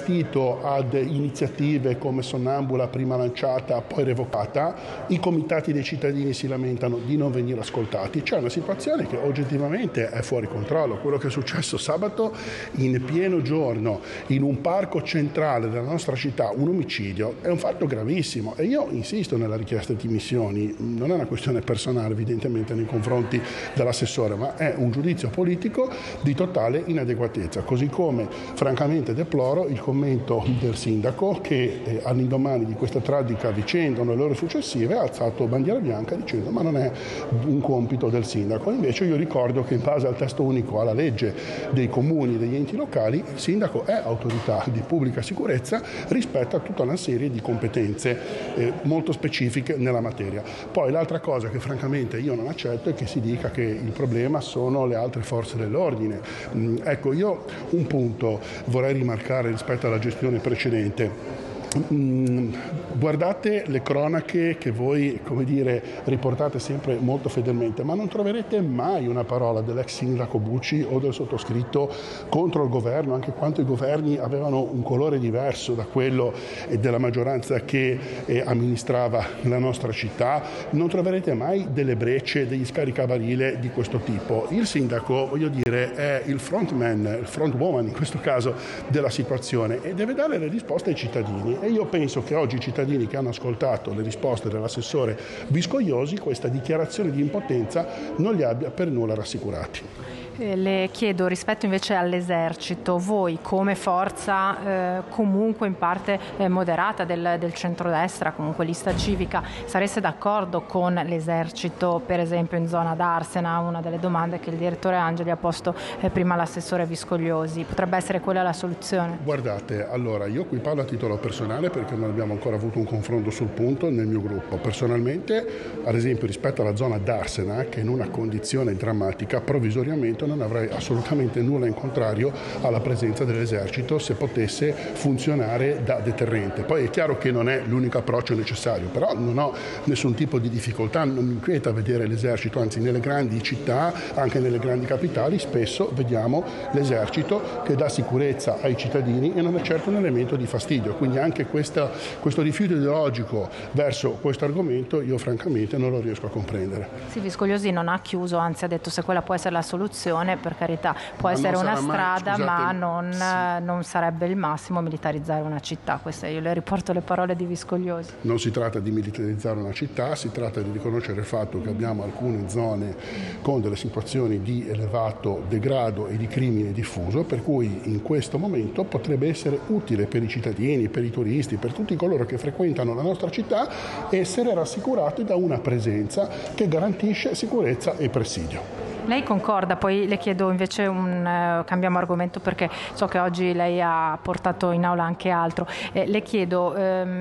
assistito ad iniziative come Sonnambula, prima lanciata, poi revocata, i comitati dei cittadini si lamentano di non venire ascoltati, c'è una situazione che oggettivamente è fuori controllo. Quello che è successo sabato in pieno giorno in un parco centrale della nostra città, un omicidio, è un fatto gravissimo e io insisto nella richiesta di dimissioni, non è una questione personale evidentemente nei confronti dell'assessore, ma è un giudizio politico di totale inadeguatezza, così come francamente deploro il commento del sindaco che all'indomani di questa tragica vicenda o nelle ore successive ha alzato bandiera bianca dicendo ma non è un compito del sindaco. Invece io ricordo che in base al testo unico, alla legge dei comuni e degli enti locali, il sindaco è autorità di pubblica sicurezza rispetto a tutta una serie di competenze molto specifiche nella materia. Poi l'altra cosa che francamente io non accetto è che si dica che il problema sono le altre forze dell'ordine. Ecco, io un punto vorrei rimarcare rispetto alla gestione precedente. Guardate le cronache che voi, come dire, riportate sempre molto fedelmente, ma non troverete mai una parola dell'ex sindaco Bucci o del sottoscritto contro il governo, anche quando i governi avevano un colore diverso da quello della maggioranza che amministrava la nostra città. Non troverete mai delle brecce, degli scaricabarile di questo tipo. Il sindaco, voglio dire, è il frontman, il frontwoman in questo caso della situazione e deve dare le risposte ai cittadini. E io penso che oggi i cittadini che hanno ascoltato le risposte dell'assessore Viscogliosi questa dichiarazione di impotenza non li abbia per nulla rassicurati. Le chiedo rispetto invece all'esercito, voi come forza comunque in parte moderata del centrodestra, comunque lista civica, sareste d'accordo con l'esercito per esempio in zona d'Arsena? Una delle domande che il direttore Angeli ha posto prima all'assessore Viscogliosi, potrebbe essere quella la soluzione? Guardate, allora io qui parlo a titolo personale perché non abbiamo ancora avuto un confronto sul punto nel mio gruppo. Personalmente, ad esempio rispetto alla zona d'Arsena, che è in una condizione drammatica, provvisoriamente non avrei assolutamente nulla in contrario alla presenza dell'esercito se potesse funzionare da deterrente. Poi è chiaro che non è l'unico approccio necessario, però non ho nessun tipo di difficoltà, non mi inquieta vedere l'esercito, anzi nelle grandi città, anche nelle grandi capitali, spesso vediamo l'esercito che dà sicurezza ai cittadini e non è certo un elemento di fastidio. Quindi anche questo rifiuto ideologico verso questo argomento io francamente non lo riesco a comprendere. Sì, Viscogliosi non ha chiuso, anzi ha detto se quella può essere la soluzione, per carità, può essere una strada, ma non sarebbe il massimo militarizzare una città. Io le riporto le parole di Viscogliosi. Non si tratta di militarizzare una città, si tratta di riconoscere il fatto che abbiamo alcune zone con delle situazioni di elevato degrado e di crimine diffuso, per cui in questo momento potrebbe essere utile per i cittadini, per i turisti, per tutti coloro che frequentano la nostra città essere rassicurati da una presenza che garantisce sicurezza e presidio. Lei concorda? Poi le chiedo invece cambiamo argomento perché so che oggi lei ha portato in aula anche altro. Le chiedo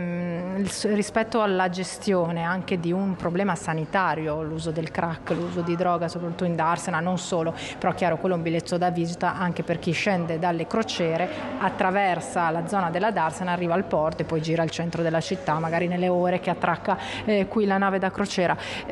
rispetto alla gestione anche di un problema sanitario, l'uso del crack, l'uso di droga, soprattutto in Darsena, non solo, però chiaro quello è un biglietto da visita anche per chi scende dalle crociere, attraversa la zona della Darsena, arriva al porto e poi gira al centro della città, magari nelle ore che attracca qui la nave da crociera.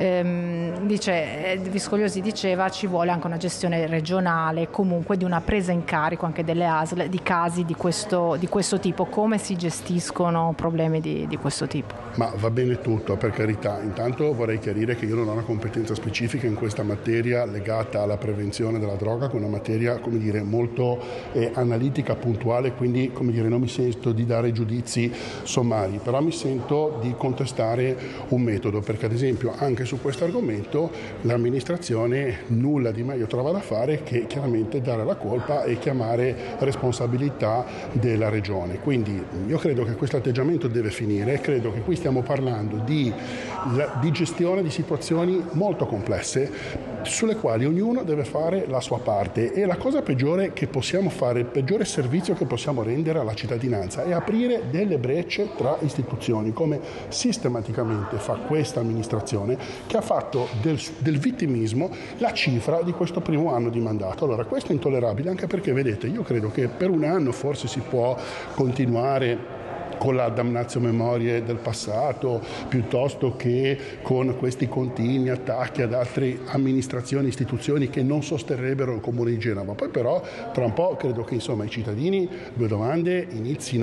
Viscogliosi diceva ci vuole anche una gestione regionale, comunque di una presa in carico anche delle ASL di casi di questo tipo. Come si gestiscono problemi di questo tipo? Ma va bene tutto, per carità. Intanto vorrei chiarire che io non ho una competenza specifica in questa materia legata alla prevenzione della droga, che è una materia, come dire, molto analitica, puntuale, quindi, come dire, non mi sento di dare giudizi sommari, però mi sento di contestare un metodo, perché ad esempio anche su questo argomento l'amministrazione nulla di meglio trova da fare che chiaramente dare la colpa e chiamare responsabilità della regione. Quindi io credo che questo atteggiamento deve finire, credo che qui stiamo parlando di gestione di situazioni molto complesse sulle quali ognuno deve fare la sua parte e la cosa peggiore che possiamo fare, il peggiore servizio che possiamo rendere alla cittadinanza è aprire delle brecce tra istituzioni, come sistematicamente fa questa amministrazione che ha fatto del vittimismo la cifra di questo primo anno di mandato. Allora questo è intollerabile anche perché vedete, io credo che per un anno forse si può continuare con la damnatio memoriae del passato, piuttosto che con questi continui attacchi ad altre amministrazioni, istituzioni che non sosterrebbero il Comune di Genova. Poi però tra un po' credo che i cittadini, due domande, inizino